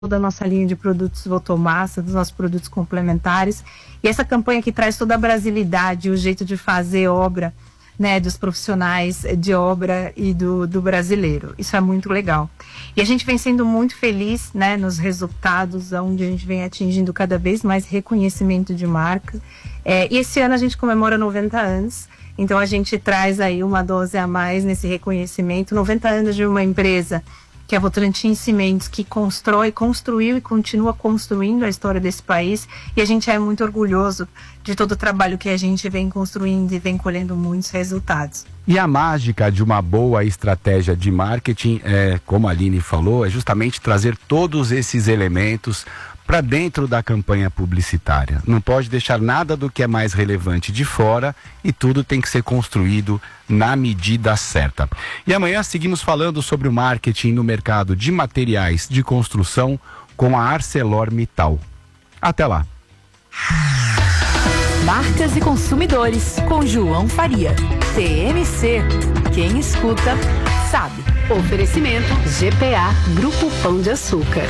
da nossa linha de produtos Votomassa, dos nossos produtos complementares. E essa campanha que traz toda a brasilidade, o jeito de fazer obra, né, dos profissionais de obra e do brasileiro. Isso é muito legal. E a gente vem sendo muito feliz, né, nos resultados, onde a gente vem atingindo cada vez mais reconhecimento de marca. E esse ano a gente comemora 90 anos, então a gente traz aí uma dose a mais nesse reconhecimento. 90 anos de uma empresa que é a Votorantim Cimentos, que construiu e continua construindo a história desse país, e a gente é muito orgulhoso de todo o trabalho que a gente vem construindo e vem colhendo muitos resultados. E a mágica de uma boa estratégia de marketing, como a Aline falou, é justamente trazer todos esses elementos para dentro da campanha publicitária. Não pode deixar nada do que é mais relevante de fora e tudo tem que ser construído na medida certa. E amanhã seguimos falando sobre o marketing no mercado de materiais de construção com a ArcelorMittal. Até lá. Marcas e consumidores com João Faria. TMC. Quem escuta sabe. Oferecimento GPA Grupo Pão de Açúcar.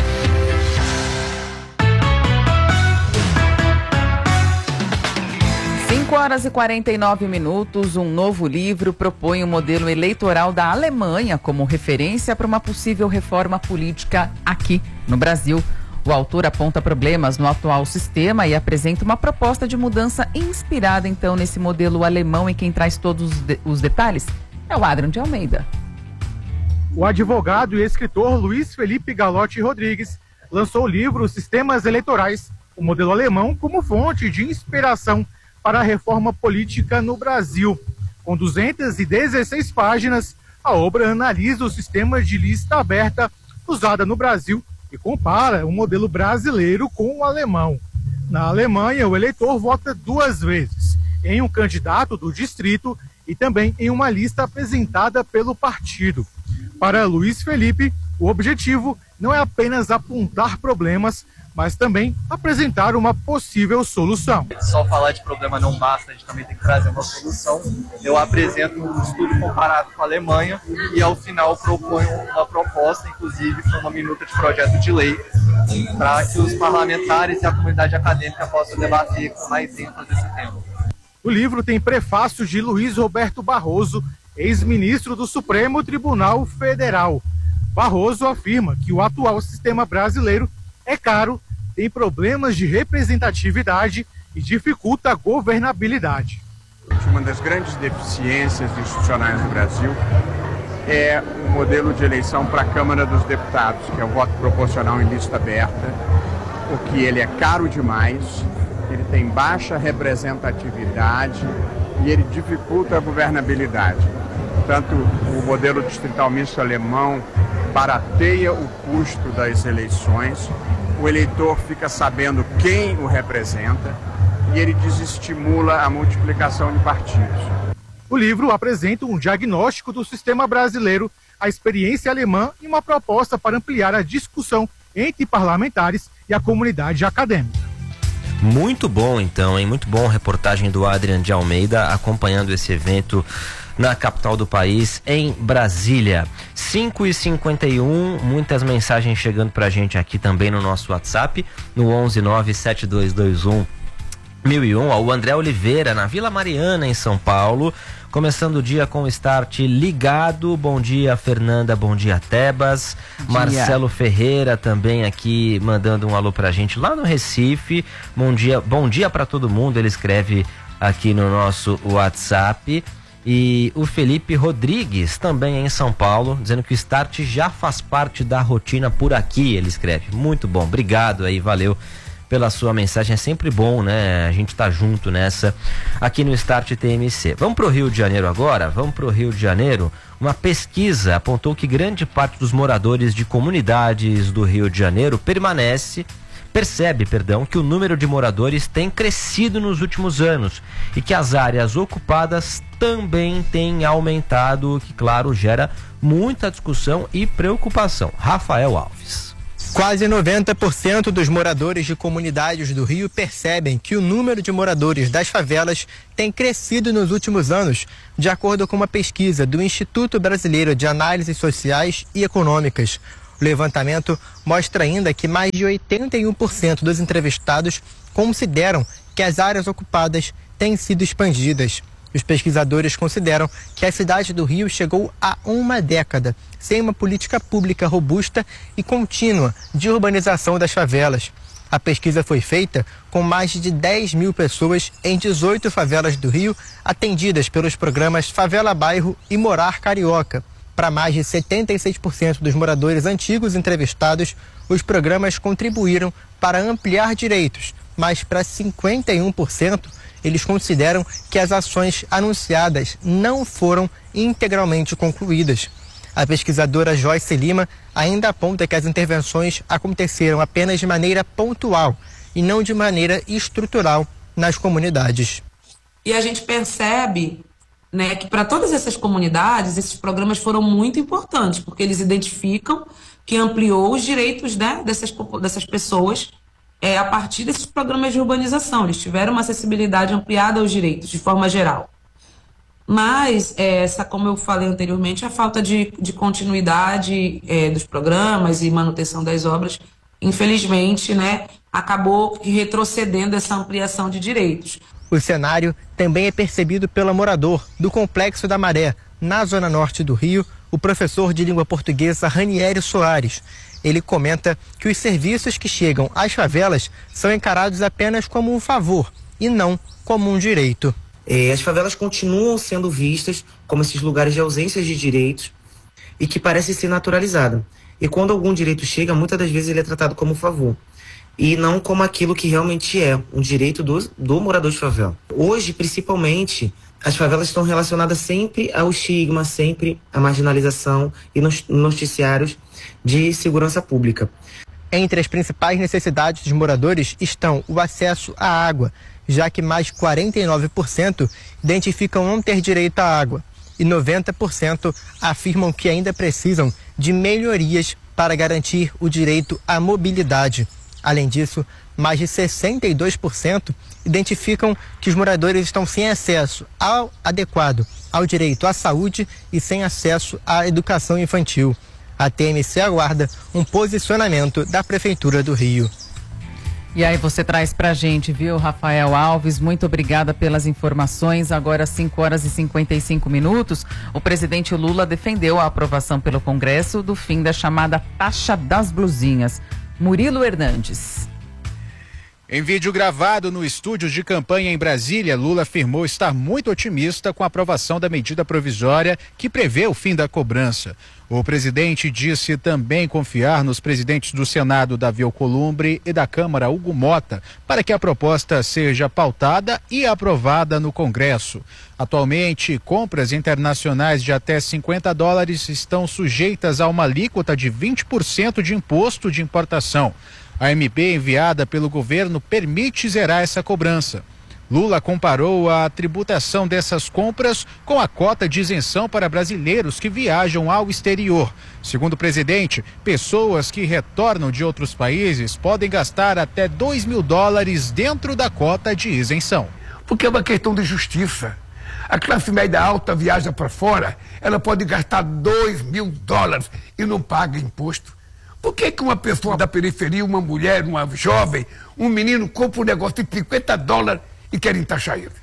5h49, um novo livro propõe o modelo eleitoral da Alemanha como referência para uma possível reforma política aqui no Brasil. O autor aponta problemas no atual sistema e apresenta uma proposta de mudança inspirada, então, nesse modelo alemão, e quem traz todos os detalhes é o Adrian de Almeida. O advogado e escritor Luiz Felipe Galotti Rodrigues lançou o livro Sistemas Eleitorais, o modelo alemão, como fonte de inspiração para a reforma política no Brasil. Com 216 páginas, a obra analisa o sistema de lista aberta usada no Brasil e compara o modelo brasileiro com o alemão. Na Alemanha, o eleitor vota 2 vezes, em um candidato do distrito e também em uma lista apresentada pelo partido. Para Luiz Felipe, o objetivo não é apenas apontar problemas, mas também apresentar uma possível solução. Só falar de problema não basta, a gente também tem que trazer uma solução. Eu apresento um estudo comparado com a Alemanha e, ao final, proponho uma proposta, inclusive com uma minuta de projeto de lei, para que os parlamentares e a comunidade acadêmica possam debater com mais ênfase esse tema. O livro tem prefácio de Luiz Roberto Barroso, ex-ministro do Supremo Tribunal Federal. Barroso afirma que o atual sistema brasileiro é caro, tem problemas de representatividade e dificulta a governabilidade. Uma das grandes deficiências institucionais no Brasil é o modelo de eleição para a Câmara dos Deputados, que é o voto proporcional em lista aberta, porque ele é caro demais, ele tem baixa representatividade e ele dificulta a governabilidade. Portanto, o modelo distrital misto alemão barateia o custo das eleições, o eleitor fica sabendo quem o representa e ele desestimula a multiplicação de partidos. O livro apresenta um diagnóstico do sistema brasileiro, a experiência alemã e uma proposta para ampliar a discussão entre parlamentares e a comunidade acadêmica. Muito bom, então, hein? Muito bom a reportagem do Adrian de Almeida acompanhando esse evento na capital do país, em Brasília. 5h51, muitas mensagens chegando pra gente aqui também no nosso WhatsApp, no 1197221 1001. O André Oliveira, na Vila Mariana, em São Paulo, começando o dia com o Start ligado. Bom dia, Fernanda, bom dia, Tebas. Marcelo Ferreira também aqui mandando um alô pra gente lá no Recife. Bom dia pra todo mundo, ele escreve aqui no nosso WhatsApp. E o Felipe Rodrigues também em São Paulo, dizendo que o Start já faz parte da rotina por aqui, ele escreve. Muito bom, obrigado aí, valeu pela sua mensagem, é sempre bom, né? A gente tá junto nessa aqui no Start TMC. Vamos pro Rio de Janeiro agora? Vamos pro Rio de Janeiro. Uma pesquisa apontou que grande parte dos moradores de comunidades do Rio de Janeiro percebe que o número de moradores tem crescido nos últimos anos e que as áreas ocupadas também têm aumentado, o que, claro, gera muita discussão e preocupação. Rafael Alves. Quase 90% dos moradores de comunidades do Rio percebem que o número de moradores das favelas tem crescido nos últimos anos, de acordo com uma pesquisa do Instituto Brasileiro de Análises Sociais e Econômicas. O levantamento mostra ainda que mais de 81% dos entrevistados consideram que as áreas ocupadas têm sido expandidas. Os pesquisadores consideram que a cidade do Rio chegou a uma década sem uma política pública robusta e contínua de urbanização das favelas. A pesquisa foi feita com mais de 10 mil pessoas em 18 favelas do Rio, atendidas pelos programas Favela Bairro e Morar Carioca. Para mais de 76% dos moradores antigos entrevistados, os programas contribuíram para ampliar direitos, mas para 51%, eles consideram que as ações anunciadas não foram integralmente concluídas. A pesquisadora Joyce Lima ainda aponta que as intervenções aconteceram apenas de maneira pontual e não de maneira estrutural nas comunidades. E a gente percebe, né, que para todas essas comunidades, esses programas foram muito importantes, porque eles identificam que ampliou os direitos, né, dessas pessoas a partir desses programas de urbanização. Eles tiveram uma acessibilidade ampliada aos direitos, de forma geral. Mas, como eu falei anteriormente, a falta de continuidade dos programas e manutenção das obras, infelizmente, né, acabou retrocedendo essa ampliação de direitos. O cenário também é percebido pelo morador do Complexo da Maré, na zona norte do Rio, o professor de língua portuguesa Ranieri Soares. Ele comenta que os serviços que chegam às favelas são encarados apenas como um favor e não como um direito. As favelas continuam sendo vistas como esses lugares de ausência de direitos e que parecem ser naturalizados. E quando algum direito chega, muitas das vezes ele é tratado como favor e não como aquilo que realmente é um direito do morador de favela. Hoje, principalmente, as favelas estão relacionadas sempre ao estigma, sempre à marginalização e nos noticiários de segurança pública. Entre as principais necessidades dos moradores estão o acesso à água, já que mais de 49% identificam não ter direito à água e 90% afirmam que ainda precisam de melhorias para garantir o direito à mobilidade. Além disso, mais de 62% identificam que os moradores estão sem acesso adequado ao direito à saúde e sem acesso à educação infantil. A TMC aguarda um posicionamento da Prefeitura do Rio. E aí você traz pra gente, viu, Rafael Alves? Muito obrigada pelas informações. Agora 5h55. O presidente Lula defendeu a aprovação pelo Congresso do fim da chamada taxa das blusinhas. Murilo Hernandes. Em vídeo gravado no estúdio de campanha em Brasília, Lula afirmou estar muito otimista com a aprovação da medida provisória que prevê o fim da cobrança. O presidente disse também confiar nos presidentes do Senado, Davi Alcolumbre, e da Câmara, Hugo Mota, para que a proposta seja pautada e aprovada no Congresso. Atualmente, compras internacionais de até $50 estão sujeitas a uma alíquota de 20% de imposto de importação. A MP enviada pelo governo permite zerar essa cobrança. Lula comparou a tributação dessas compras com a cota de isenção para brasileiros que viajam ao exterior. Segundo o presidente, pessoas que retornam de outros países podem gastar até $2.000 dentro da cota de isenção. Porque é uma questão de justiça. A classe média alta viaja para fora, ela pode gastar $2.000 e não paga imposto. Por que uma pessoa da periferia, uma mulher, uma jovem, um menino compra um negócio de $50 e querem taxar ele?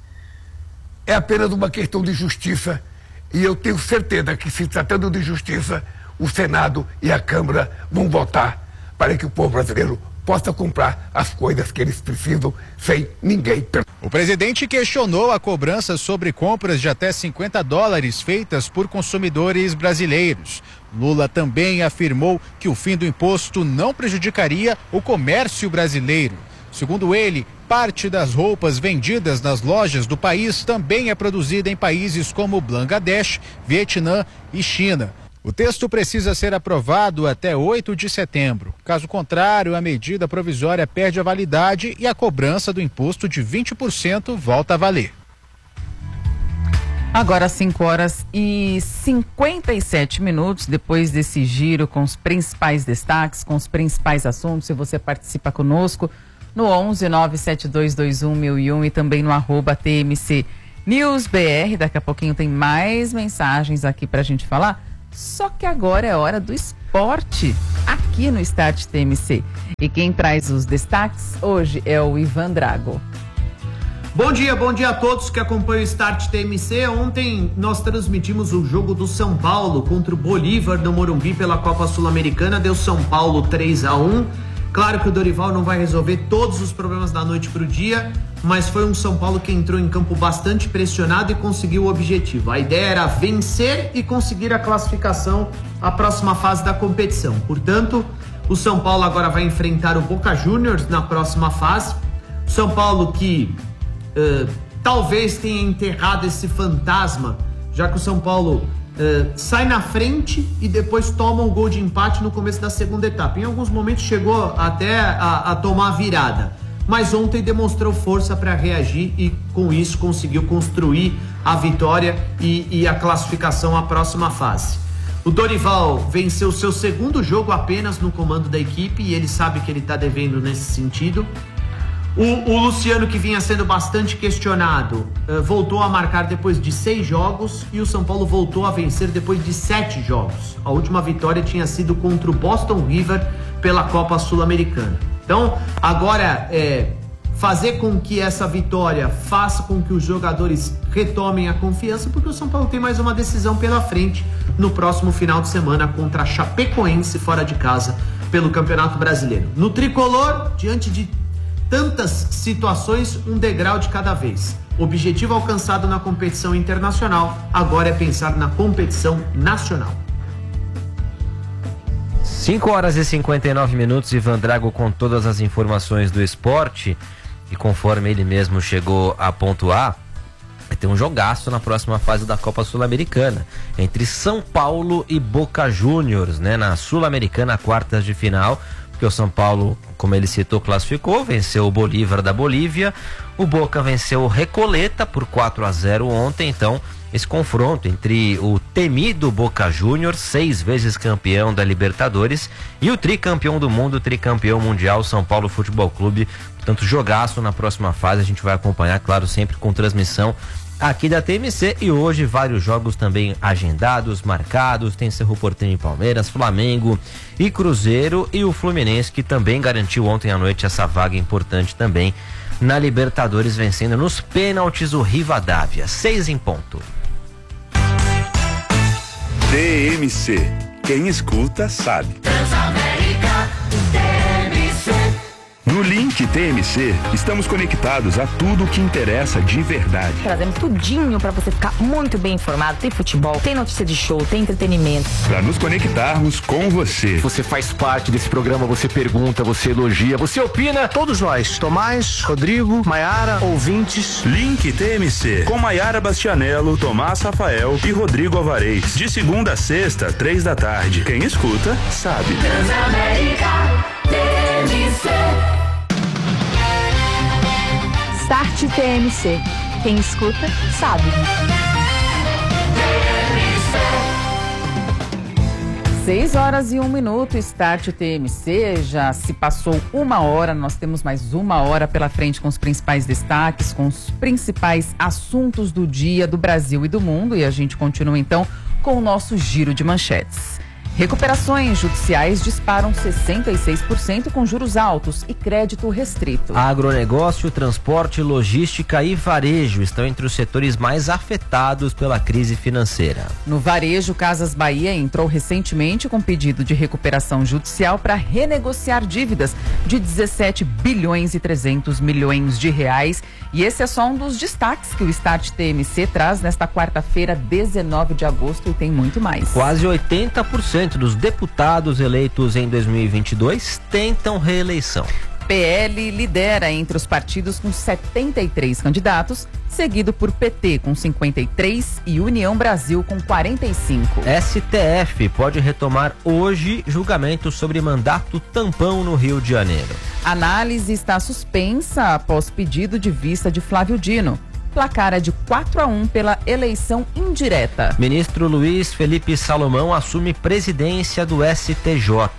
É apenas uma questão de justiça e eu tenho certeza que, se tratando de justiça, o Senado e a Câmara vão votar para que o povo brasileiro possa comprar as coisas que eles precisam sem ninguém. O presidente questionou a cobrança sobre compras de até $50 feitas por consumidores brasileiros. Lula também afirmou que o fim do imposto não prejudicaria o comércio brasileiro. Segundo ele, parte das roupas vendidas nas lojas do país também é produzida em países como Bangladesh, Vietnã e China. O texto precisa ser aprovado até 8 de setembro. Caso contrário, a medida provisória perde a validade e a cobrança do imposto de 20% volta a valer. Agora 5h57, depois desse giro com os principais destaques, com os principais assuntos. Se você participa conosco no 11-97221-1001 e também no @TMC News BR. Daqui a pouquinho tem mais mensagens aqui pra gente falar Só que agora é hora do esporte aqui no Start TMC. E quem traz os destaques hoje é o Ivan Drago. Bom dia a todos que acompanham o Start TMC. Ontem nós transmitimos o jogo do São Paulo contra o Bolívar no Morumbi pela Copa Sul-Americana. Deu São Paulo 3-1. Claro que o Dorival não vai resolver todos os problemas da noite para o dia, mas foi um São Paulo que entrou em campo bastante pressionado e conseguiu o objetivo. A ideia era vencer e conseguir a classificação à próxima fase da competição. Portanto, o São Paulo agora vai enfrentar o Boca Juniors na próxima fase. São Paulo que talvez tenha enterrado esse fantasma, já que o São Paulo sai na frente e depois toma o gol de empate no começo da segunda etapa. Em alguns momentos chegou até a tomar a virada, mas ontem demonstrou força para reagir e com isso conseguiu construir a vitória e a classificação à próxima fase. O Dorival venceu seu segundo jogo apenas no comando da equipe e ele sabe que ele está devendo nesse sentido. O Luciano, que vinha sendo bastante questionado, voltou a marcar depois de 6 jogos e o São Paulo voltou a vencer depois de 7 jogos. A última vitória tinha sido contra o Boston River pela Copa Sul-Americana. Então, agora fazer com que essa vitória faça com que os jogadores retomem a confiança, porque o São Paulo tem mais uma decisão pela frente no próximo final de semana contra a Chapecoense fora de casa pelo Campeonato Brasileiro. No tricolor, diante de tantas situações, um degrau de cada vez. O objetivo alcançado na competição internacional agora é pensar na competição nacional. 5h59, Ivan Drago com todas as informações do esporte. E conforme ele mesmo chegou a pontuar, vai ter um jogaço na próxima fase da Copa Sul-Americana entre São Paulo e Boca Juniors, né? Na Sul-Americana, quartas de final. Porque o São Paulo, como ele citou, classificou, venceu o Bolívar da Bolívia, o Boca venceu o Recoleta por 4-0 ontem. Então esse confronto entre o temido Boca Juniors, 6 vezes campeão da Libertadores, e o tricampeão do mundo, tricampeão mundial, São Paulo Futebol Clube. Portanto, jogaço na próxima fase, a gente vai acompanhar, claro, sempre com transmissão aqui da TMC. E hoje vários jogos também agendados, marcados. Tem Cerro Porteño e Palmeiras, Flamengo e Cruzeiro, e o Fluminense, que também garantiu ontem à noite essa vaga importante também na Libertadores, vencendo nos pênaltis o Rivadavia. 6 em ponto. TMC, quem escuta sabe. No Link TMC, estamos conectados a tudo o que interessa de verdade. Trazemos tudinho para você ficar muito bem informado. Tem futebol, tem notícia de show, tem entretenimento. Para nos conectarmos com você. Você faz parte desse programa, você pergunta, você elogia, você opina. Todos nós, Tomás, Rodrigo, Maiara, ouvintes. Link TMC, com Maiara Bastianello, Tomás Rafael e Rodrigo Alvarez. De segunda a sexta, 3 da tarde. Quem escuta, sabe. Transamérica TMC. Start TMC. Quem escuta, sabe. 6h01, Start TMC. Já se passou 1 hora, nós temos mais 1 hora pela frente com os principais destaques, com os principais assuntos do dia, do Brasil e do mundo. E a gente continua então com o nosso giro de manchetes. Recuperações judiciais disparam 66% com juros altos e crédito restrito. Agronegócio, transporte, logística e varejo estão entre os setores mais afetados pela crise financeira. No varejo, Casas Bahia entrou recentemente com pedido de recuperação judicial para renegociar dívidas de 17 bilhões e 300 milhões de reais. E esse é só um dos destaques que o Start TMC traz nesta quarta-feira, 19 de agosto, e tem muito mais. Quase 80% dos deputados eleitos em 2022 tentam reeleição. PL lidera entre os partidos com 73 candidatos, seguido por PT com 53 e União Brasil com 45. STF pode retomar hoje julgamento sobre mandato tampão no Rio de Janeiro. Análise está suspensa após pedido de vista de Flávio Dino. Placar é de 4-1 pela eleição indireta. Ministro Luiz Felipe Salomão assume presidência do STJ.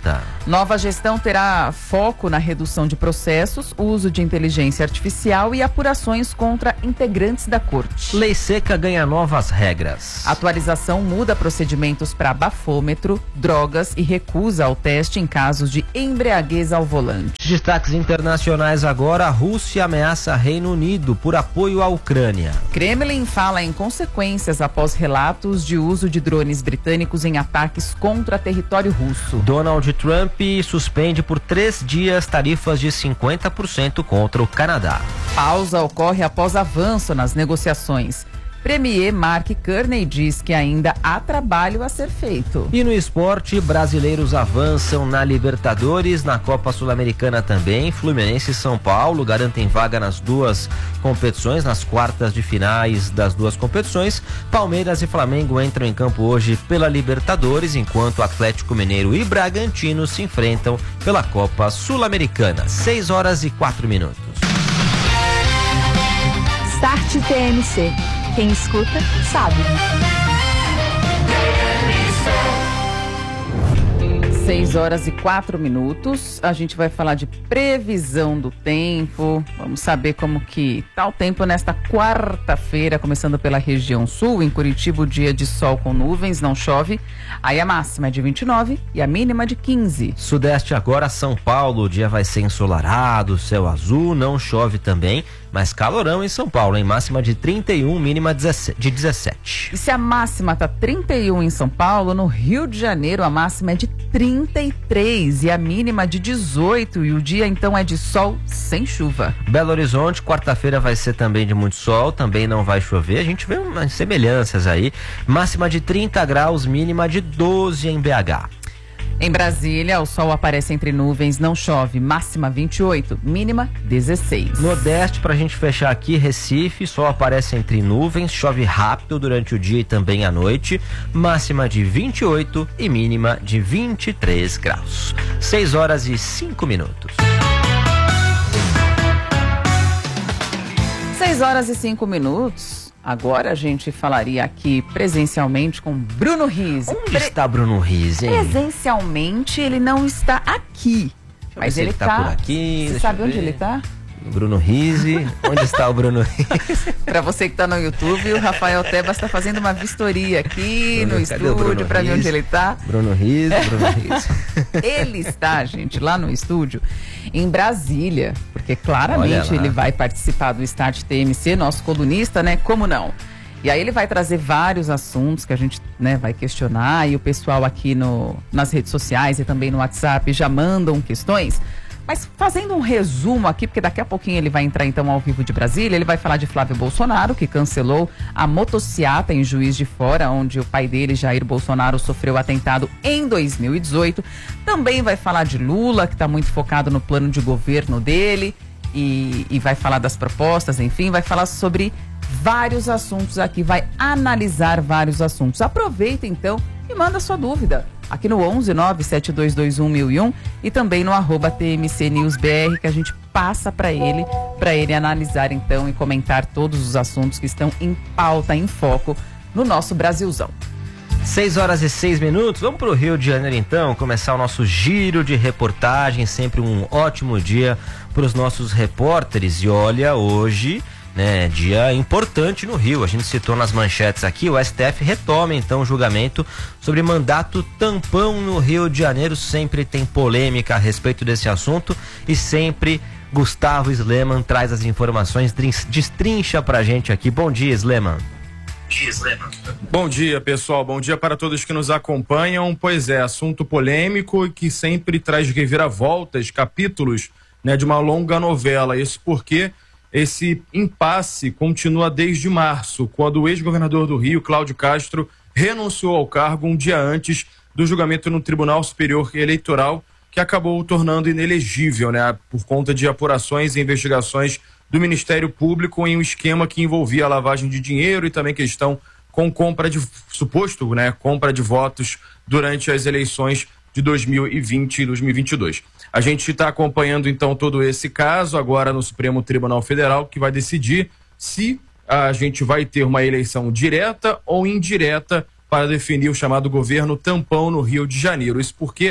Nova gestão terá foco na redução de processos, uso de inteligência artificial e apurações contra integrantes da corte. Lei seca ganha novas regras. Atualização muda procedimentos para bafômetro, drogas e recusa ao teste em casos de embriaguez ao volante. Destaques internacionais agora. A Rússia ameaça Reino Unido por apoio à Ucrânia. Kremlin fala em consequências após relatos de uso de drones britânicos em ataques contra território russo. Donald Trump suspende por 3 dias tarifas de 50% contra o Canadá. Pausa ocorre após avanço nas negociações. Premier Mark Carney diz que ainda há trabalho a ser feito. E no esporte, brasileiros avançam na Libertadores, na Copa Sul-Americana também. Fluminense e São Paulo garantem vaga nas duas competições, nas quartas de finais das duas competições. Palmeiras e Flamengo entram em campo hoje pela Libertadores, enquanto Atlético Mineiro e Bragantino se enfrentam pela Copa Sul-Americana. 6h04. Start TMC. Quem escuta, sabe. 6h04. A gente vai falar de previsão do tempo. Vamos saber como que tá o tempo nesta quarta-feira, começando pela região sul. Em Curitiba, o dia de sol com nuvens, não chove. Aí a máxima é de 29 e a mínima de 15. Sudeste agora, São Paulo, o dia vai ser ensolarado, céu azul, não chove também, mas calorão em São Paulo, em máxima de 31, mínima de 17. E se a máxima tá 31 em São Paulo, no Rio de Janeiro a máxima é de 33 e a mínima de 18, e o dia então é de sol sem chuva. Belo Horizonte, quarta-feira vai ser também de muito sol, também não vai chover, a gente vê umas semelhanças aí, máxima de 30 graus, mínima de 12 em BH. Em Brasília, o sol aparece entre nuvens, não chove, máxima 28, mínima 16. Nordeste, pra gente fechar aqui, Recife, sol aparece entre nuvens, chove rápido durante o dia e também à noite, máxima de 28 e mínima de 23 graus. 6h05. 6h05. Agora a gente falaria aqui presencialmente com Bruno Rizzi. Onde está Bruno Rizzi, hein? Presencialmente ele não está aqui, mas ele tá por aqui. Você sabe onde ele está? Bruno Rizzi. Onde está o Bruno Rizzi? Para você que está no YouTube, o Rafael Tebas está fazendo uma vistoria aqui no estúdio para ver onde ele está. Bruno Rizzi. Ele está, gente, lá no estúdio em Brasília, porque claramente ele vai participar do Start TMC, nosso colunista, né? Como não? E aí ele vai trazer vários assuntos que a gente, né, vai questionar, e o pessoal aqui nas redes sociais e também no WhatsApp já mandam questões. Mas fazendo um resumo aqui, porque daqui a pouquinho ele vai entrar então ao vivo de Brasília, ele vai falar de Flávio Bolsonaro, que cancelou a motociata em Juiz de Fora, onde o pai dele, Jair Bolsonaro, sofreu atentado em 2018. Também vai falar de Lula, que está muito focado no plano de governo dele, e vai falar das propostas, enfim, vai falar sobre vários assuntos aqui, vai analisar vários assuntos. Aproveita então e manda sua dúvida aqui no 11-97221-1001 e também no @TMCNewsBR, que a gente passa para ele analisar então e comentar todos os assuntos que estão em pauta, em foco no nosso Brasilzão. 6h06. Vamos para o Rio de Janeiro então, começar o nosso giro de reportagem, sempre um ótimo dia para os nossos repórteres. E olha, hoje, né, dia importante no Rio, a gente citou nas manchetes aqui, o STF retoma então o julgamento sobre mandato tampão no Rio de Janeiro. Sempre tem polêmica a respeito desse assunto e sempre Gustavo Sleman traz as informações, destrincha pra gente aqui. Bom dia, Sleman. Bom dia, pessoal, bom dia para todos que nos acompanham. Pois é, assunto polêmico e que sempre traz reviravoltas, capítulos, né, de uma longa novela. Isso porque esse impasse continua desde março, quando o ex-governador do Rio, Cláudio Castro, renunciou ao cargo um dia antes do julgamento no Tribunal Superior Eleitoral, que acabou o tornando inelegível, né, por conta de apurações e investigações do Ministério Público em um esquema que envolvia a lavagem de dinheiro e também questão com compra de compra de votos durante as eleições de 2020 e 2022. A gente está acompanhando então todo esse caso agora no Supremo Tribunal Federal, que vai decidir se a gente vai ter uma eleição direta ou indireta para definir o chamado governo tampão no Rio de Janeiro. Isso porque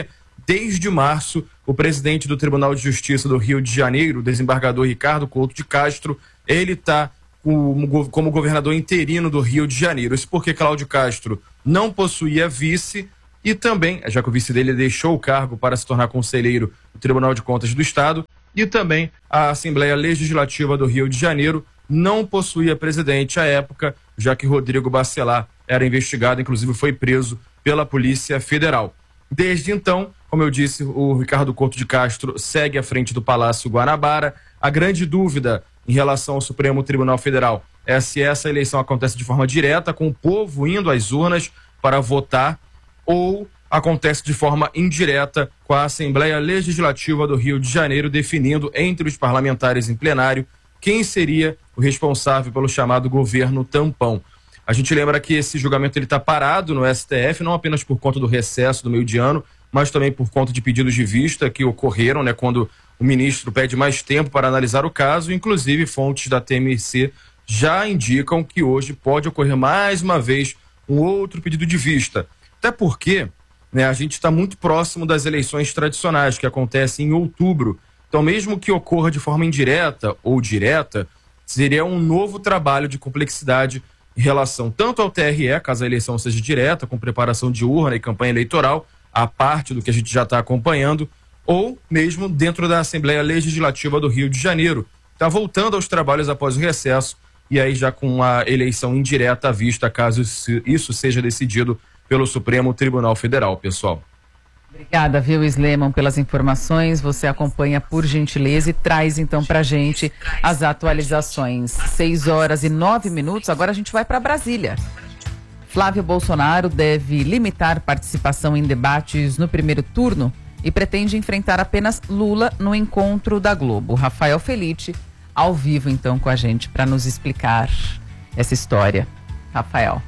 desde março, o presidente do Tribunal de Justiça do Rio de Janeiro, o desembargador Ricardo Couto de Castro, ele está como governador interino do Rio de Janeiro. Isso porque Cláudio Castro não possuía vice e também, já que o vice dele deixou o cargo para se tornar conselheiro do Tribunal de Contas do Estado, e também a Assembleia Legislativa do Rio de Janeiro não possuía presidente à época, já que Rodrigo Bacelar era investigado, inclusive foi preso pela Polícia Federal. Desde então, como eu disse, o Ricardo Couto de Castro segue à frente do Palácio Guanabara. A grande dúvida em relação ao Supremo Tribunal Federal é se essa eleição acontece de forma direta, com o povo indo às urnas para votar, ou acontece de forma indireta, com a Assembleia Legislativa do Rio de Janeiro definindo entre os parlamentares em plenário quem seria o responsável pelo chamado governo tampão. A gente lembra que esse julgamento está parado no STF, não apenas por conta do recesso do meio de ano, mas também por conta de pedidos de vista que ocorreram, né, quando o ministro pede mais tempo para analisar o caso. Inclusive, fontes da TMC já indicam que hoje pode ocorrer mais uma vez um outro pedido de vista. Até porque, né, a gente está muito próximo das eleições tradicionais, que acontecem em outubro. Então, mesmo que ocorra de forma indireta ou direta, seria um novo trabalho de complexidade em relação tanto ao TRE, caso a eleição seja direta, com preparação de urna e campanha eleitoral, a parte do que a gente já está acompanhando, ou mesmo dentro da Assembleia Legislativa do Rio de Janeiro. Está voltando aos trabalhos após o recesso, e aí já com a eleição indireta à vista, caso isso seja decidido pelo Supremo Tribunal Federal, pessoal. Obrigada, viu, Sleman, pelas informações. Você acompanha por gentileza e traz então pra gente as atualizações. 6h09. Agora a gente vai para Brasília. Flávio Bolsonaro deve limitar participação em debates no primeiro turno e pretende enfrentar apenas Lula no encontro da Globo. Rafael Felice, ao vivo então com a gente para nos explicar essa história. Rafael.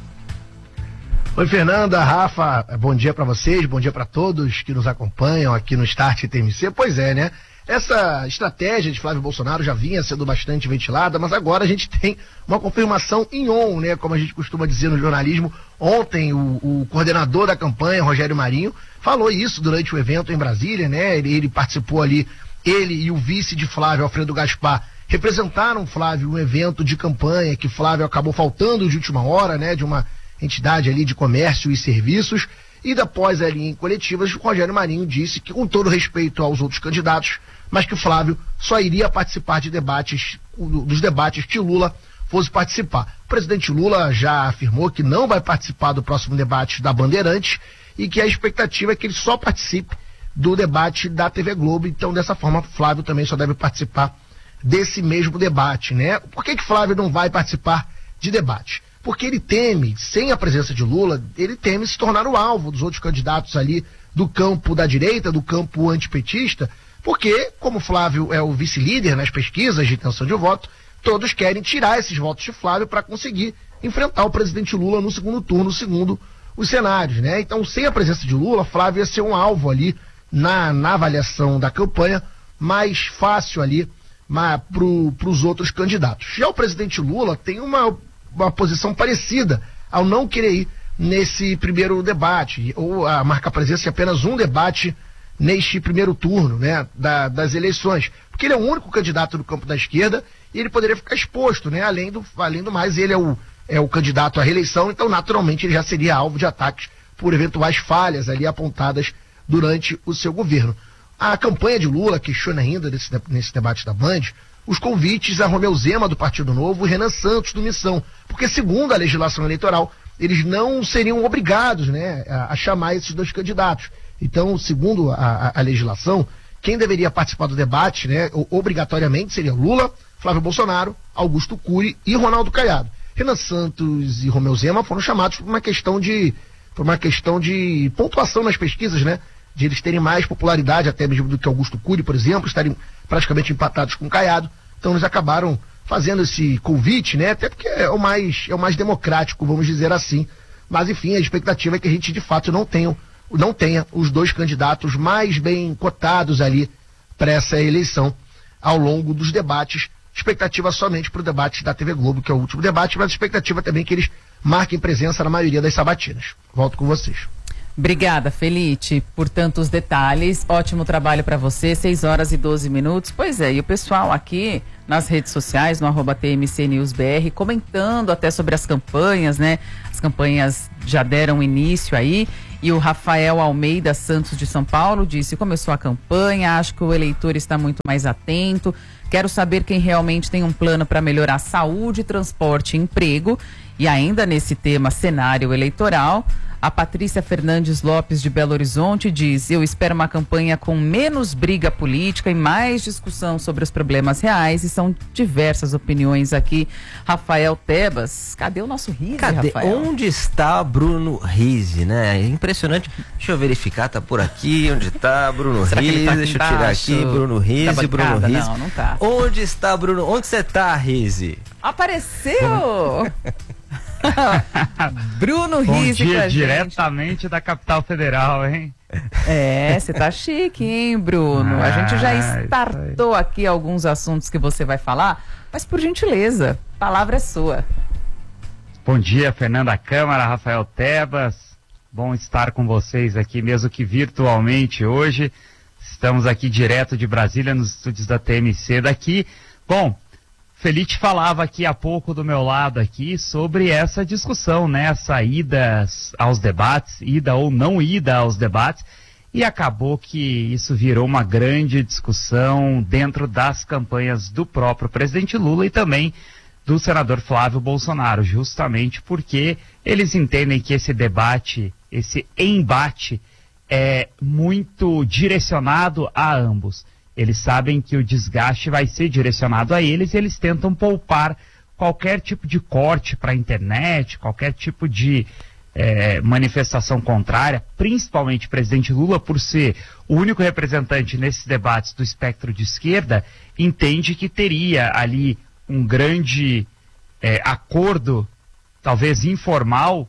Oi, Fernanda, Rafa, bom dia para vocês, bom dia para todos que nos acompanham aqui no Start TMC. Pois é, né? Essa estratégia de Flávio Bolsonaro já vinha sendo bastante ventilada, mas agora a gente tem uma confirmação em on, né? Como a gente costuma dizer no jornalismo. Ontem o coordenador da campanha, Rogério Marinho, falou isso durante o evento em Brasília, né? Ele participou ali, ele e o vice de Flávio, Alfredo Gaspar, representaram Flávio um evento de campanha que Flávio acabou faltando de última hora, né? De uma entidade ali de comércio e serviços, e após ali em coletivas, o Rogério Marinho disse que, com todo respeito aos outros candidatos, mas que o Flávio só iria participar de debates, dos debates que Lula fosse participar. O presidente Lula já afirmou que não vai participar do próximo debate da Bandeirantes e que a expectativa é que ele só participe do debate da TV Globo. Então, dessa forma, Flávio também só deve participar desse mesmo debate, né? Por que Flávio não vai participar de debate? Porque ele teme, sem a presença de Lula, ele teme se tornar o alvo dos outros candidatos ali do campo da direita, do campo antipetista, porque, como Flávio é o vice-líder nas pesquisas de intenção de voto, todos querem tirar esses votos de Flávio para conseguir enfrentar o presidente Lula no segundo turno, segundo os cenários, né? Então, sem a presença de Lula, Flávio ia ser um alvo ali na avaliação da campanha, mais fácil ali para os outros candidatos. Já o presidente Lula tem uma posição parecida ao não querer ir nesse primeiro debate, ou a marcar presença em apenas um debate neste primeiro turno, né, das eleições, porque ele é o único candidato do campo da esquerda e ele poderia ficar exposto, né, além do mais, ele é o candidato à reeleição, então naturalmente ele já seria alvo de ataques por eventuais falhas ali apontadas durante o seu governo. A campanha de Lula questiona ainda nesse debate da Band os convites a Romeu Zema, do Partido Novo, e Renan Santos, do Missão, porque, segundo a legislação eleitoral, eles não seriam obrigados, né, a chamar esses dois candidatos. Então, segundo a legislação, quem deveria participar do debate, né, obrigatoriamente, seria Lula, Flávio Bolsonaro, Augusto Cury e Ronaldo Caiado. Renan Santos e Romeu Zema foram chamados por uma questão de pontuação nas pesquisas, né, de eles terem mais popularidade até mesmo do que Augusto Cury, por exemplo, estarem praticamente empatados com Caiado. Então eles acabaram fazendo esse convite, né? Até porque é o mais democrático, vamos dizer assim. Mas enfim, a expectativa é que a gente de fato não tenha os dois candidatos mais bem cotados ali para essa eleição ao longo dos debates. Expectativa somente para o debate da TV Globo, que é o último debate, mas expectativa também que eles marquem presença na maioria das sabatinas. Volto com vocês. Obrigada, Felite, por tantos detalhes. Ótimo trabalho para você, 6h12. Pois é, e o pessoal aqui nas redes sociais, no @TMCNewsBR, comentando até sobre as campanhas, né? As campanhas já deram início aí. E o Rafael Almeida Santos de São Paulo disse: começou a campanha, acho que o eleitor está muito mais atento. Quero saber quem realmente tem um plano para melhorar saúde, transporte e emprego. E ainda nesse tema cenário eleitoral, a Patrícia Fernandes Lopes de Belo Horizonte diz: eu espero uma campanha com menos briga política e mais discussão sobre os problemas reais. E são diversas opiniões aqui. Rafael Tebas, cadê o nosso Rizzi, Rafael? Onde está Bruno Rizzi, né? Impressionante. Deixa eu verificar, tá por aqui. Onde está Bruno Rizzi? Tá Deixa eu tirar aqui. Bruno Rizzi, Bruno Rizzi. Não tá. Onde está Bruno? Onde você tá, Rizzi? Apareceu! Bruno Rizzi com a gente. Diretamente da capital federal, hein? É, você tá chique, hein, Bruno? A gente já startou aqui alguns assuntos que você vai falar, mas por gentileza, a palavra é sua. Bom dia, Fernanda Câmara, Rafael Tebas. Bom estar com vocês aqui, mesmo que virtualmente hoje. Estamos aqui direto de Brasília, nos estúdios da TMC daqui. Bom, Felite falava aqui há pouco do meu lado aqui sobre essa discussão, né? Essa ida aos debates, ida ou não ida aos debates, e acabou que isso virou uma grande discussão dentro das campanhas do próprio presidente Lula e também do senador Flávio Bolsonaro, justamente porque eles entendem que esse debate, esse embate é muito direcionado a ambos. Eles sabem que o desgaste vai ser direcionado a eles e eles tentam poupar qualquer tipo de corte para a internet, qualquer tipo de manifestação contrária, principalmente o presidente Lula, por ser o único representante nesses debates do espectro de esquerda, entende que teria ali um grande acordo, talvez informal,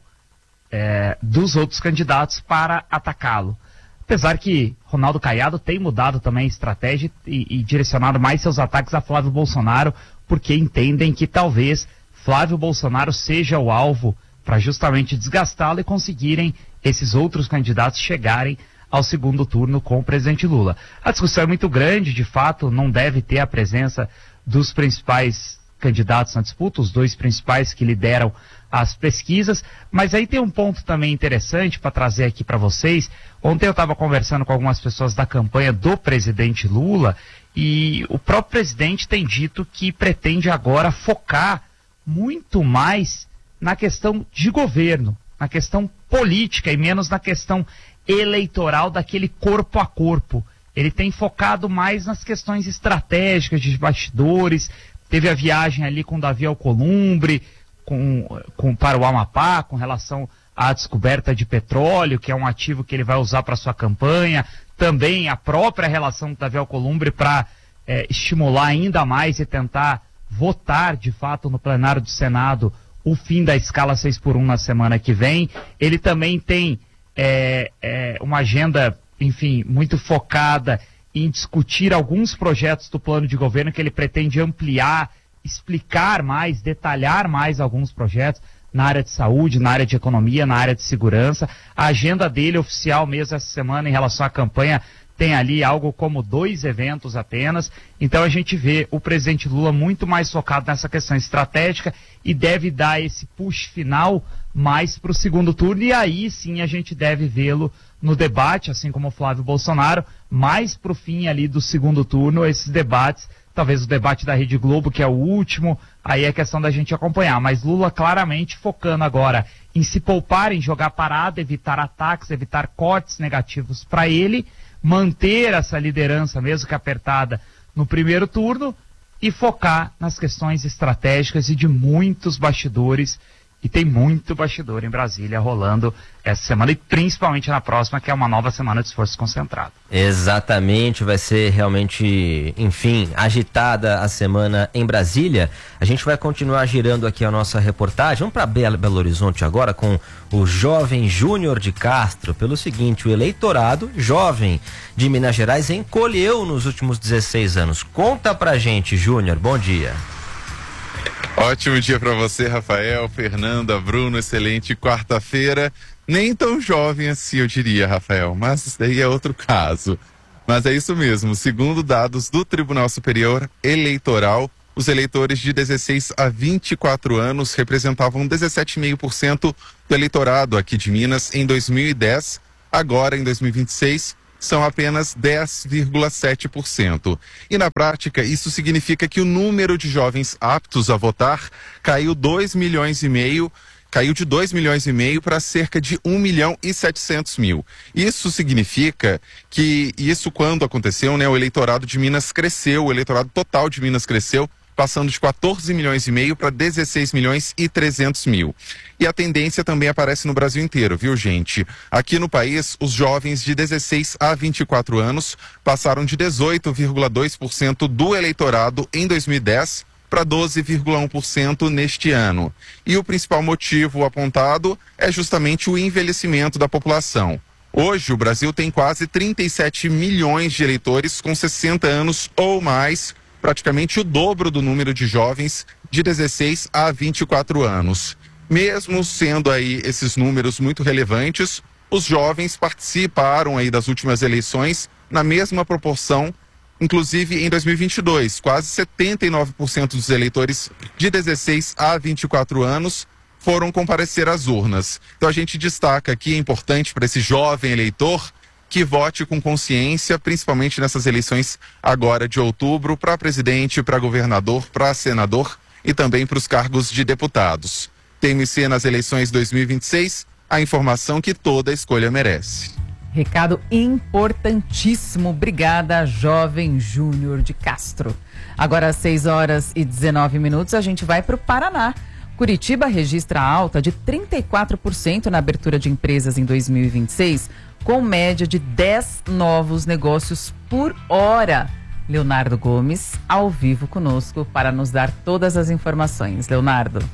dos outros candidatos para atacá-lo. Apesar que Ronaldo Caiado tem mudado também a estratégia e direcionado mais seus ataques a Flávio Bolsonaro, porque entendem que talvez Flávio Bolsonaro seja o alvo para justamente desgastá-lo e conseguirem esses outros candidatos chegarem ao segundo turno com o presidente Lula. A discussão é muito grande, de fato, não deve ter a presença dos principais candidatos na disputa, os dois principais que lideram as pesquisas, mas aí tem um ponto também interessante para trazer aqui para vocês. Ontem eu estava conversando com algumas pessoas da campanha do presidente Lula e o próprio presidente tem dito que pretende agora focar muito mais na questão de governo, na questão política e menos na questão eleitoral daquele corpo a corpo. Ele tem focado mais nas questões estratégicas de bastidores. Teve a viagem ali com Davi Alcolumbre, para o Amapá, com relação à descoberta de petróleo, que é um ativo que ele vai usar para sua campanha. Também a própria relação com Davi Alcolumbre para estimular ainda mais e tentar votar, de fato, no plenário do Senado o fim da escala 6x1 na semana que vem. Ele também tem uma agenda, enfim, muito focada em discutir alguns projetos do plano de governo que ele pretende ampliar, explicar mais, detalhar mais alguns projetos na área de saúde, na área de economia, na área de segurança. A agenda dele oficial mesmo essa semana em relação à campanha tem ali algo como 2 eventos apenas. Então a gente vê o presidente Lula muito mais focado nessa questão estratégica e deve dar esse push final mais para o segundo turno, e aí sim a gente deve vê-lo no debate, assim como o Flávio Bolsonaro, mais para o fim ali do segundo turno, esses debates, talvez o debate da Rede Globo, que é o último, aí é questão da gente acompanhar, mas Lula claramente focando agora em se poupar, em jogar parada, evitar ataques, evitar cortes negativos para ele, manter essa liderança, mesmo que apertada, no primeiro turno, e focar nas questões estratégicas e de muitos bastidores. E tem muito bastidor em Brasília rolando essa semana e principalmente na próxima, que é uma nova semana de esforço concentrado. Exatamente, vai ser realmente, enfim, agitada a semana em Brasília. A gente vai continuar girando aqui a nossa reportagem. Vamos para Belo Horizonte agora com o jovem Júnior de Castro. Pelo seguinte, o eleitorado jovem de Minas Gerais encolheu nos últimos 16 anos. Conta pra gente, Júnior, bom dia. Ótimo dia para você, Rafael, Fernanda, Bruno, excelente quarta-feira. nem tão jovem assim, eu diria, Rafael, mas isso daí é outro caso. Mas é isso mesmo, segundo dados do Tribunal Superior Eleitoral, os eleitores de 16 a 24 anos representavam 17,5% do eleitorado aqui de Minas em 2010. Agora, em 2026, são apenas 10,7%. E na prática, isso significa que o número de jovens aptos a votar caiu 2,5 milhões. Caiu de 2,5 milhões para cerca de 1.700.000. Isso significa que quando aconteceu, né, o eleitorado de Minas cresceu, o eleitorado total de Minas cresceu, passando de 14,5 milhões para 16.300.000. E a tendência também aparece no Brasil inteiro, viu, gente? Aqui no país, os jovens de 16 a 24 anos passaram de 18,2% do eleitorado em 2010 para 12,1% neste ano. E o principal motivo apontado é justamente o envelhecimento da população. Hoje, o Brasil tem quase 37 milhões de eleitores com 60 anos ou mais, praticamente o dobro do número de jovens de 16 a 24 anos. Mesmo sendo aí esses números muito relevantes, os jovens participaram aí das últimas eleições na mesma proporção, inclusive em 2022, quase 79% dos eleitores de 16 a 24 anos foram comparecer às urnas. Então a gente destaca aqui, é importante para esse jovem eleitor que vote com consciência, principalmente nessas eleições agora de outubro, para presidente, para governador, para senador e também para os cargos de deputados. TMC nas eleições 2026, a informação que toda escolha merece. Recado importantíssimo. Obrigada, jovem Júnior de Castro. Agora às 6h19, a gente vai para o Paraná. Curitiba registra alta de 34% na abertura de empresas em 2026, com média de 10 novos negócios por hora. Leonardo Gomes, ao vivo conosco, para nos dar todas as informações. Leonardo.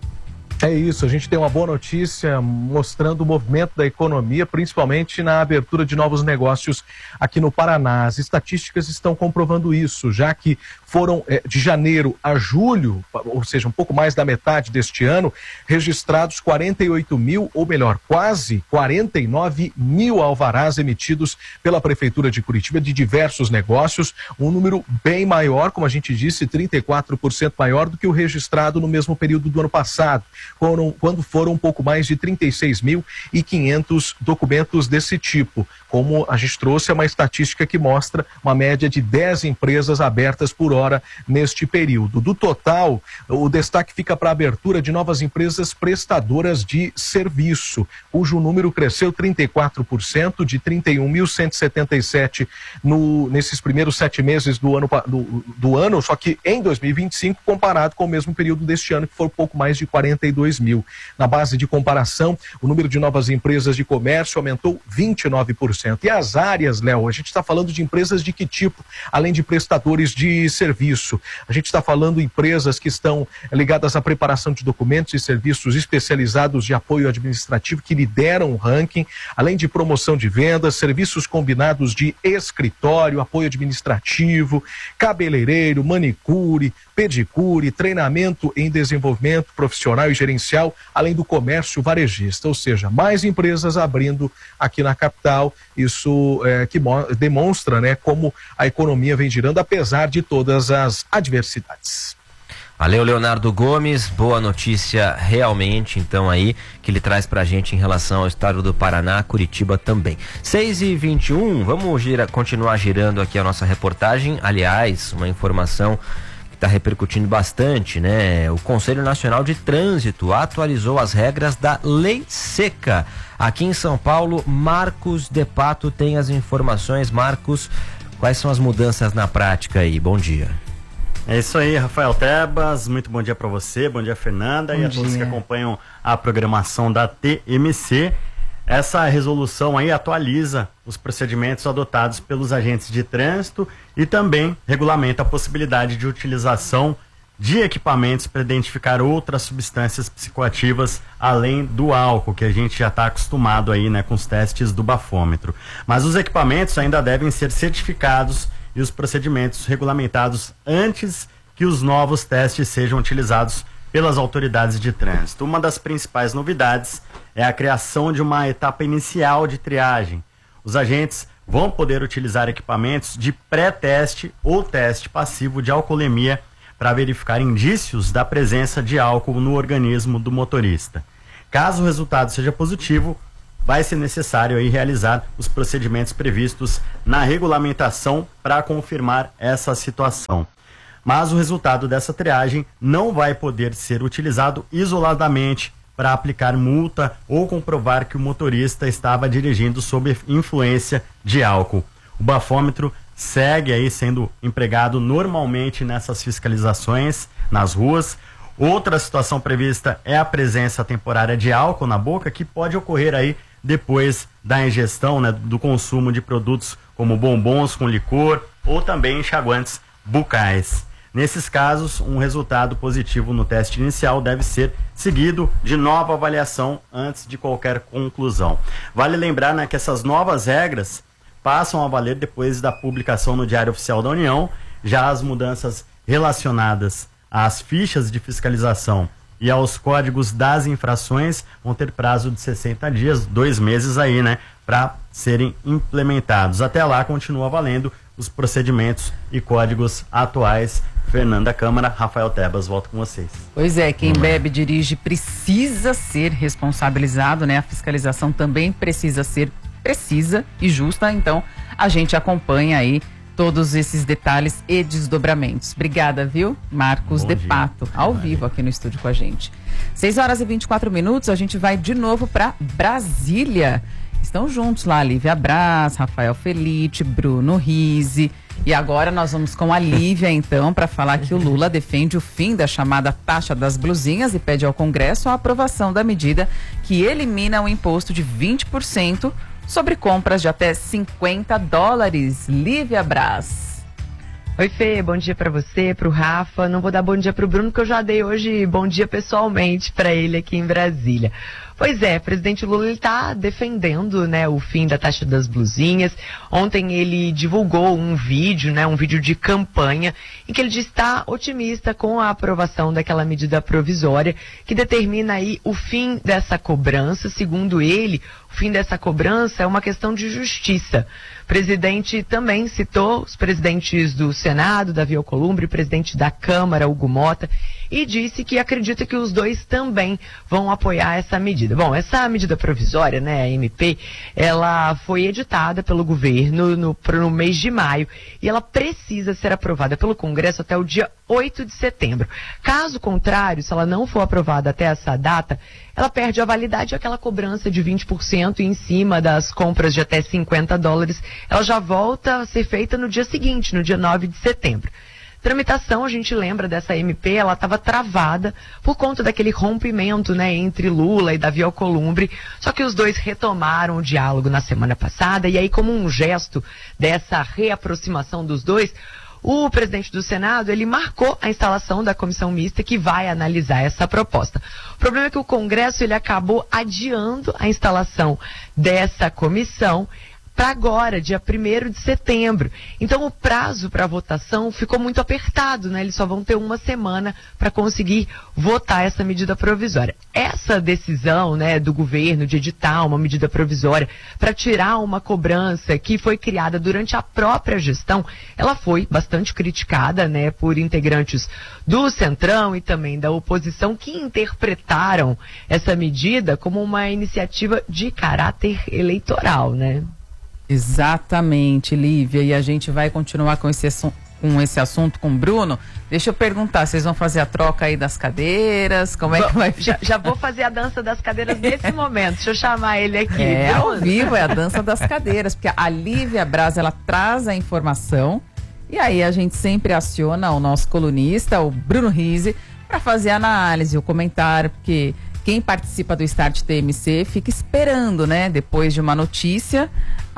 É isso, a gente tem uma boa notícia mostrando o movimento da economia, principalmente na abertura de novos negócios aqui no Paraná. As estatísticas estão comprovando isso, já que foram de janeiro a julho, ou seja, um pouco mais da metade deste ano, registrados 48 mil, ou melhor, quase 49 mil alvarás emitidos pela Prefeitura de Curitiba de diversos negócios, um número bem maior, como a gente disse, 34% maior do que o registrado no mesmo período do ano passado, quando foram um pouco mais de 36.500 documentos desse tipo. Como a gente trouxe, é uma estatística que mostra uma média de 10 empresas abertas por hora neste período. Do total, o destaque fica para a abertura de novas empresas prestadoras de serviço, cujo número cresceu 34%, de 31.177 nesses primeiros 7 meses do ano, só que em 2025, comparado com o mesmo período deste ano, que foi um pouco mais de 42 mil. Na base de comparação, o número de novas empresas de comércio aumentou 29%. E as áreas, Léo, a gente está falando de empresas de que tipo? Além de prestadores de serviço, a gente está falando de empresas que estão ligadas à preparação de documentos e serviços especializados de apoio administrativo que lideram o ranking, além de promoção de vendas, serviços combinados de escritório, apoio administrativo, cabeleireiro, manicure, pedicure, treinamento em desenvolvimento profissional e gerencial, além do comércio varejista, ou seja, mais empresas abrindo aqui na capital. Isso que demonstra, né, como a economia vem girando apesar de todas as adversidades. Valeu, Leonardo Gomes, boa notícia realmente, então, aí, que ele traz pra gente em relação ao estado do Paraná, Curitiba também. 6h21, vamos continuar girando aqui a nossa reportagem. Aliás, uma informação que está repercutindo bastante, né? O Conselho Nacional de Trânsito atualizou as regras da Lei Seca. Aqui em São Paulo, Marcos De Pato tem as informações. Marcos, quais são as mudanças na prática aí? Bom dia. É isso aí, Rafael Tebas, muito bom dia para você, bom dia, Fernanda, e a todos que acompanham a programação da TMC. Essa resolução aí atualiza os procedimentos adotados pelos agentes de trânsito e também regulamenta a possibilidade de utilização de equipamentos para identificar outras substâncias psicoativas além do álcool, que a gente já está acostumado aí, né, com os testes do bafômetro. Mas os equipamentos ainda devem ser certificados e os procedimentos regulamentados antes que os novos testes sejam utilizados pelas autoridades de trânsito. Uma das principais novidades é a criação de uma etapa inicial de triagem. Os agentes vão poder utilizar equipamentos de pré-teste ou teste passivo de alcoolemia para verificar indícios da presença de álcool no organismo do motorista. Caso o resultado seja positivo, vai ser necessário aí realizar os procedimentos previstos na regulamentação para confirmar essa situação. Mas o resultado dessa triagem não vai poder ser utilizado isoladamente para aplicar multa ou comprovar que o motorista estava dirigindo sob influência de álcool. O bafômetro segue aí sendo empregado normalmente nessas fiscalizações nas ruas. Outra situação prevista é a presença temporária de álcool na boca, que pode ocorrer aí depois da ingestão, né, do consumo de produtos como bombons com licor ou também enxaguantes bucais. Nesses casos, um resultado positivo no teste inicial deve ser seguido de nova avaliação antes de qualquer conclusão. Vale lembrar, né, que essas novas regras passam a valer depois da publicação no Diário Oficial da União. Já as mudanças relacionadas às fichas de fiscalização e aos códigos das infrações vão ter prazo de 60 dias, 2 meses aí, né, para serem implementados. Até lá continua valendo os procedimentos e códigos atuais. Fernanda Câmara, Rafael Tebas, volto com vocês. Pois é, quem bebe e dirige precisa ser responsabilizado, né? A fiscalização também precisa ser precisa e justa, então a gente acompanha aí todos esses detalhes e desdobramentos. Obrigada, viu? Marcos de Pato, ao vivo aqui no estúdio com a gente. 6h24, a gente vai de novo para Brasília. Estão juntos lá, Lívia Braz, Rafael Felite, Bruno Rizzi. E agora nós vamos com a Lívia, então, para falar que o Lula defende o fim da chamada taxa das blusinhas e pede ao Congresso a aprovação da medida que elimina o imposto de 20% sobre compras de até $50. Lívia Braz. Oi, Fê, bom dia pra você, pro Rafa. Não vou dar bom dia pro Bruno, porque eu já dei hoje bom dia pessoalmente pra ele aqui em Brasília. Pois é, presidente Lula está defendendo, né, o fim da taxa das blusinhas. Ontem ele divulgou um vídeo de campanha, em que ele diz estar otimista com a aprovação daquela medida provisória que determina aí o fim dessa cobrança. Segundo ele, o fim dessa cobrança é uma questão de justiça. O presidente também citou os presidentes do Senado, Davi Alcolumbre, presidente da Câmara, Hugo Mota, e disse que acredita que os dois também vão apoiar essa medida. Bom, essa medida provisória, né, a MP, ela foi editada pelo governo no mês de maio e ela precisa ser aprovada pelo Congresso até o dia 8 de setembro. Caso contrário, se ela não for aprovada até essa data, ela perde a validade, aquela cobrança de 20% em cima das compras de até $50, ela já volta a ser feita no dia seguinte, no dia 9 de setembro. Tramitação, a gente lembra dessa MP, ela estava travada por conta daquele rompimento, né, entre Lula e Davi Alcolumbre, só que os dois retomaram o diálogo na semana passada, e aí, como um gesto dessa reaproximação dos dois, o presidente do Senado, ele marcou a instalação da comissão mista que vai analisar essa proposta. O problema é que o Congresso, ele acabou adiando a instalação dessa comissão para agora, dia 1º de setembro. Então o prazo para votação ficou muito apertado, né? Eles só vão ter uma semana para conseguir votar essa medida provisória. Essa decisão, né, do governo de editar uma medida provisória para tirar uma cobrança que foi criada durante a própria gestão, ela foi bastante criticada, né, por integrantes do Centrão e também da oposição, que interpretaram essa medida como uma iniciativa de caráter eleitoral, né? Exatamente, Lívia, e a gente vai continuar com esse assunto com o Bruno. Deixa eu perguntar, vocês vão fazer a troca aí das cadeiras? Como é que vai ficar? Já vou fazer a dança das cadeiras nesse momento, deixa eu chamar ele aqui. É, ao vivo é a dança das cadeiras, porque a Lívia Braz, ela traz a informação e aí a gente sempre aciona o nosso colunista, o Bruno Rizzi, para fazer a análise, o comentário, porque quem participa do Start TMC fica esperando, né? Depois de uma notícia,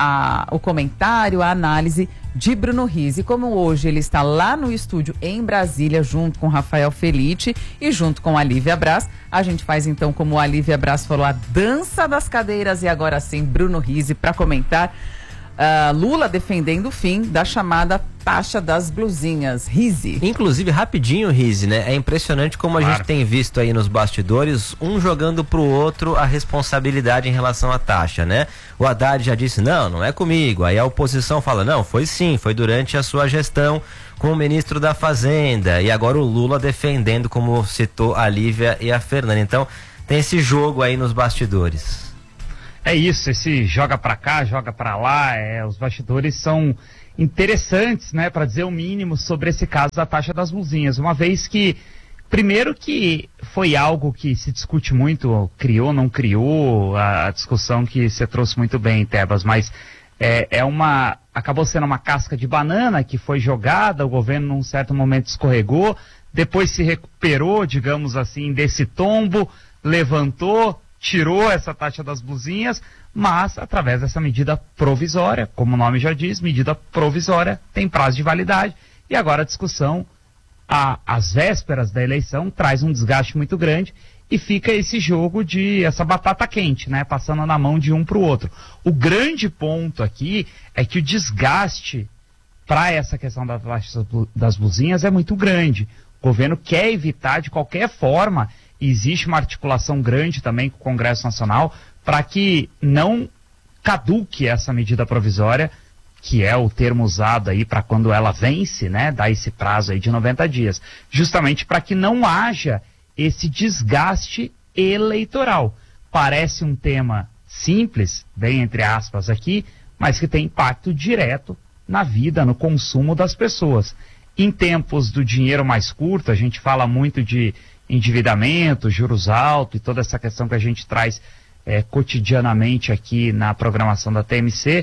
o comentário, a análise de Bruno Rizzi. Como hoje ele está lá no estúdio em Brasília, junto com Rafael Felite e junto com a Lívia Braz, a gente faz então, como a Lívia Braz falou, a dança das cadeiras, e agora sim Bruno Rizzi para comentar Lula defendendo o fim da chamada taxa das blusinhas. Rise. Inclusive, rapidinho, Rise, né? É impressionante como a gente tem visto aí nos bastidores, um jogando pro outro a responsabilidade em relação à taxa, né? O Haddad já disse, não é comigo. Aí a oposição fala, não, foi sim, foi durante a sua gestão com o ministro da Fazenda. E agora o Lula defendendo, como citou a Lívia e a Fernanda. Então, tem esse jogo aí nos bastidores. É isso, esse joga pra cá, joga pra lá, os bastidores são interessantes, né, para dizer o mínimo sobre esse caso da taxa das blusinhas, uma vez que, primeiro que foi algo que se discute muito, criou, não criou, a discussão que você trouxe muito bem, Tebas, mas acabou sendo uma casca de banana que foi jogada, o governo num certo momento escorregou, depois se recuperou, digamos assim, desse tombo, levantou, tirou essa taxa das blusinhas, mas através dessa medida provisória, como o nome já diz, medida provisória, tem prazo de validade, e agora a discussão, às vésperas da eleição, traz um desgaste muito grande, e fica esse jogo de essa batata quente, né, passando na mão de um para o outro. O grande ponto aqui é que o desgaste para essa questão da taxa das blusinhas é muito grande. O governo quer evitar de qualquer forma. Existe uma articulação grande também com o Congresso Nacional para que não caduque essa medida provisória, que é o termo usado aí para quando ela vence, né, dá esse prazo aí de 90 dias, justamente para que não haja esse desgaste eleitoral. Parece um tema simples, bem entre aspas aqui, mas que tem impacto direto na vida, no consumo das pessoas. Em tempos do dinheiro mais curto, a gente fala muito de endividamento, juros altos e toda essa questão que a gente traz cotidianamente aqui na programação da TMC,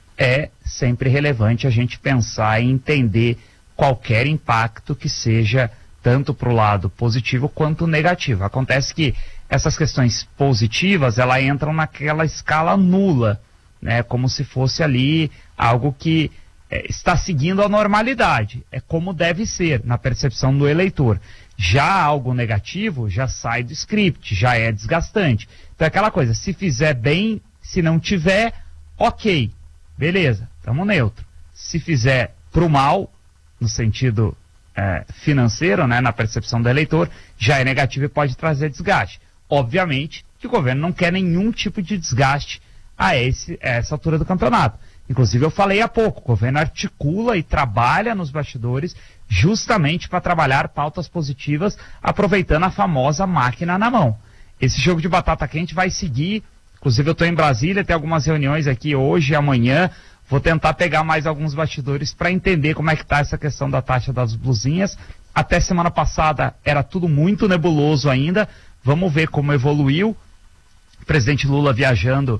é sempre relevante a gente pensar e entender qualquer impacto que seja tanto para o lado positivo quanto negativo. Acontece que essas questões positivas, elas entram naquela escala nula, né, como se fosse ali algo que está seguindo a normalidade, é como deve ser na percepção do eleitor. Já algo negativo já sai do script, já é desgastante. Então é aquela coisa, se fizer bem, se não tiver, ok, beleza, estamos neutro. Se fizer pro mal, no sentido financeiro, né, na percepção do eleitor, já é negativo e pode trazer desgaste. Obviamente que o governo não quer nenhum tipo de desgaste a essa altura do campeonato. Inclusive eu falei há pouco, o governo articula e trabalha nos bastidores justamente para trabalhar pautas positivas, aproveitando a famosa máquina na mão. Esse jogo de batata quente vai seguir, inclusive eu estou em Brasília, tem algumas reuniões aqui hoje e amanhã, vou tentar pegar mais alguns bastidores para entender como é que está essa questão da taxa das blusinhas. Até semana passada era tudo muito nebuloso ainda, vamos ver como evoluiu. O presidente Lula viajando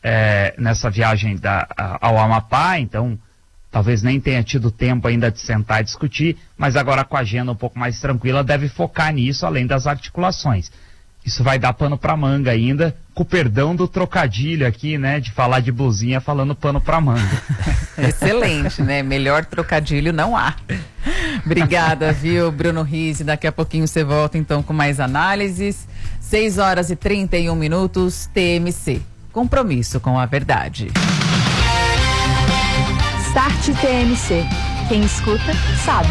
nessa viagem ao Amapá, então talvez nem tenha tido tempo ainda de sentar e discutir, mas agora com a agenda um pouco mais tranquila deve focar nisso, além das articulações. Isso vai dar pano pra manga ainda, com o perdão do trocadilho aqui, né, de falar de blusinha falando pano pra manga. Excelente, né? Melhor trocadilho não há. Obrigada, viu, Bruno Rise? Daqui a pouquinho você volta então com mais análises. 6h31, TMC. Compromisso com a verdade. Start TMC. Quem escuta, sabe.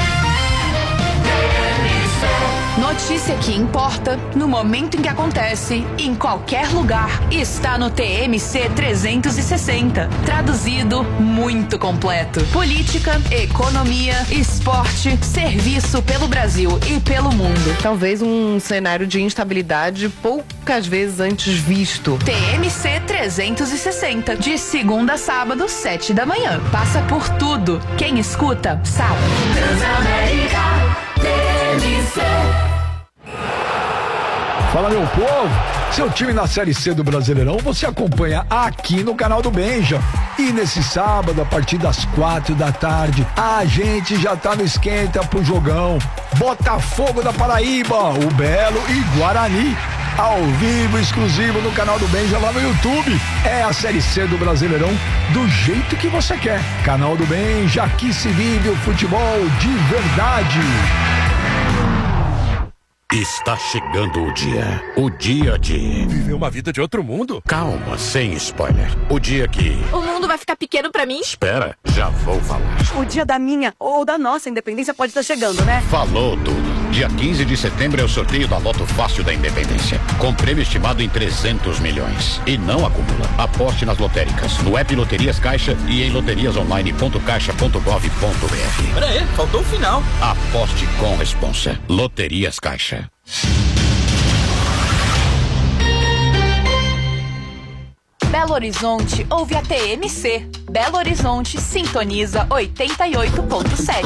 Notícia que importa, no momento em que acontece, em qualquer lugar, está no TMC 360. Traduzido, muito completo. Política, economia, esporte, serviço pelo Brasil e pelo mundo. Talvez um cenário de instabilidade poucas vezes antes visto. TMC 360, de segunda a sábado, 7 da manhã. Passa por tudo. Quem escuta, sabe. Transamérica, TMC. Fala, meu povo, seu time na Série C do Brasileirão você acompanha aqui no canal do Benja. E nesse sábado, a partir das 4 da tarde, a gente já tá no esquenta pro jogão Botafogo da Paraíba, o Belo e Guarani. Ao vivo, exclusivo no canal do Benja lá no YouTube. É a Série C do Brasileirão do jeito que você quer. Canal do Benja, aqui se vive o futebol de verdade. Está chegando o dia de... Viver uma vida de outro mundo? Calma, sem spoiler. O dia que... O mundo vai ficar pequeno pra mim? Espera, já vou falar. O dia da minha ou da nossa independência pode estar chegando, né? Falou tudo. Dia 15 de setembro é o sorteio da Loto Fácil da Independência, com prêmio estimado em 300 milhões. E não acumula. Aposte nas lotéricas, no app Loterias Caixa e em loteriasonline.caixa.gov.br. Pera aí, faltou o final. Aposte com responsa. Loterias Caixa. Belo Horizonte ouve a TMC. Belo Horizonte sintoniza 88.7.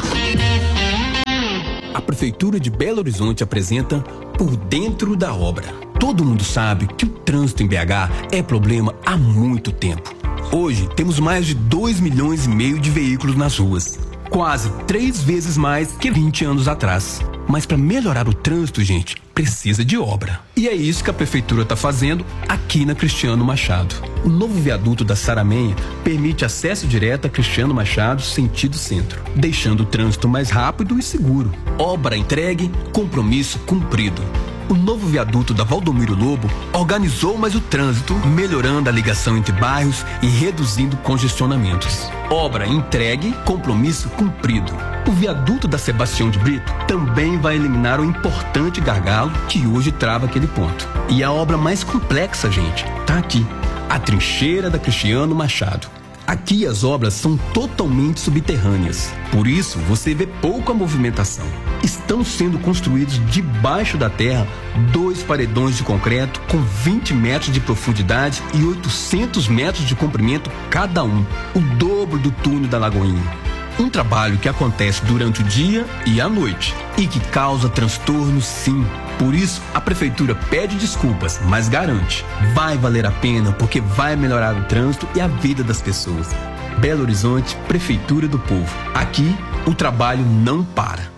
A Prefeitura de Belo Horizonte apresenta Por Dentro da Obra. Todo mundo sabe que o trânsito em BH é problema há muito tempo. Hoje temos mais de 2,5 milhões de veículos nas ruas. Quase 3 vezes mais que 20 anos atrás. Mas para melhorar o trânsito, gente, precisa de obra. E é isso que a Prefeitura está fazendo aqui na Cristiano Machado. O novo viaduto da Saramenha permite acesso direto a Cristiano Machado, sentido centro, deixando o trânsito mais rápido e seguro. Obra entregue, compromisso cumprido. O novo viaduto da Valdomiro Lobo organizou mais o trânsito, melhorando a ligação entre bairros e reduzindo congestionamentos. Obra entregue, compromisso cumprido. O viaduto da Sebastião de Brito também vai eliminar o importante gargalo que hoje trava aquele ponto. E a obra mais complexa, gente, tá aqui. A trincheira da Cristiano Machado. Aqui as obras são totalmente subterrâneas, por isso você vê pouca movimentação. Estão sendo construídos debaixo da terra 2 paredões de concreto com 20 metros de profundidade e 800 metros de comprimento cada um, o dobro do túnel da Lagoinha. Um trabalho que acontece durante o dia e a noite e que causa transtorno, sim. Por isso, a Prefeitura pede desculpas, mas garante, vai valer a pena porque vai melhorar o trânsito e a vida das pessoas. Belo Horizonte, Prefeitura do Povo. Aqui, o trabalho não para.